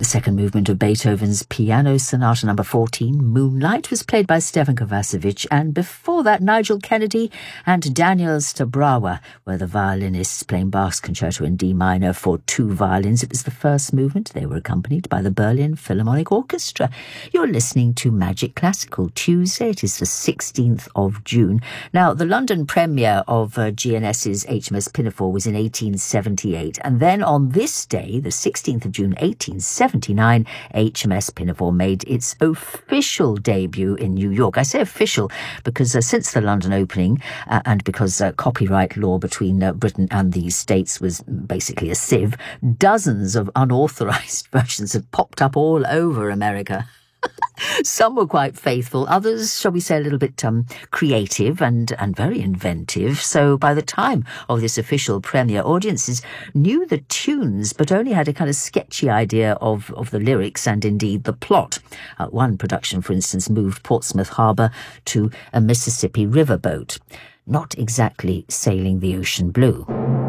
The second movement of Beethoven's Piano Sonata No. 14, Moonlight, was played by Stefan Kovacevic, and before that, Nigel Kennedy and Daniel Stabrawa were the violinists playing Bach's Concerto in D minor for two violins. It was the first movement. They were accompanied by the Berlin Philharmonic Orchestra. You're listening to Magic Classical Tuesday. It is the 16th of June. Now, the London premiere of GNS's HMS Pinafore was in 1878, and then on this day, the 16th of June, 1879, HMS Pinafore made its official debut in New York. I say official because since the London opening and because copyright law between Britain and the States was basically a sieve, dozens of unauthorized versions have popped up all over America. Some were quite faithful, others, shall we say, a little bit creative and very inventive. So by the time of this official premiere, audiences knew the tunes but only had a kind of sketchy idea of the lyrics and indeed the plot. One production, for instance, moved Portsmouth Harbour to a Mississippi riverboat, not exactly sailing the ocean blue.